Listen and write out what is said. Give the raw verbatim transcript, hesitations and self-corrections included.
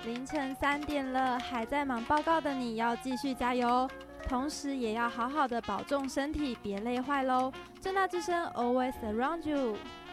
凌晨三点了，还在忙报告的你要继续加油，同时也要好好的保重身体，别累坏喽。正大之声 Always Around You。